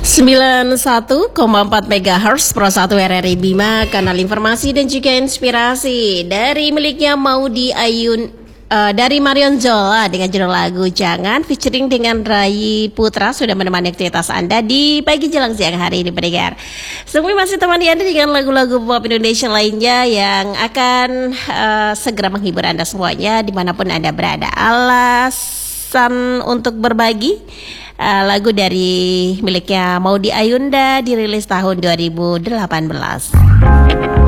91,4 MHz Pro 1 RRI Bima, kanal informasi dan juga inspirasi dari miliknya Maudy Ayun dari Marion Jola dengan judul lagu Jangan, featuring dengan Rai Putra sudah menemani aktivitas Anda di pagi jelang siang hari ini pendengar. Semua masih temani Anda dengan lagu-lagu pop Indonesia lainnya yang akan segera menghibur Anda semuanya dimanapun Anda berada. Alasan untuk berbagi lagu dari miliknya Maudy Ayunda dirilis tahun 2018.